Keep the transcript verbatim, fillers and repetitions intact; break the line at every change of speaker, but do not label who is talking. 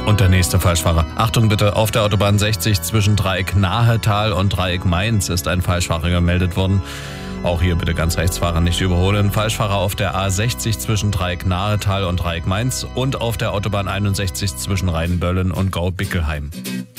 Und der nächste Falschfahrer. Achtung bitte, auf der Autobahn sechzig zwischen Dreieck Nahetal und Dreieck Mainz ist ein Falschfahrer gemeldet worden. Auch hier bitte ganz rechts fahren, nicht überholen. Falschfahrer auf der A sechzig zwischen Dreieck Nahetal und Dreieck Mainz und auf der Autobahn einundsechzig zwischen Rheinböllen und Gau-Bickelheim.